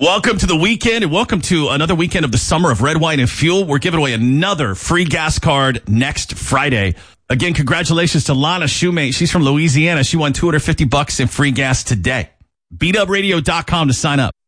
Welcome to the weekend and welcome to another weekend of the summer of Red Wine and Fuel. We're giving away another free gas card next Friday. Again, congratulations to Lana Shoemate. She's from Louisiana. She won $250 in free gas today. BeatUpRadio.com to sign up.